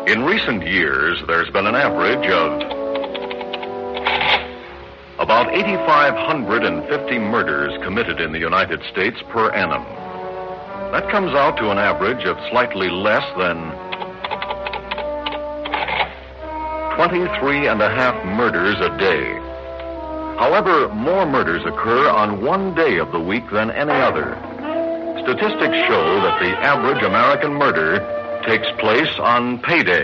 In recent years, there's been an average of about 8,550 murders committed in the United States per annum. That comes out to an average of slightly less than 23 and a half murders a day. However, more murders occur on one day of the week than any other. Statistics show that the average American murder takes place on payday.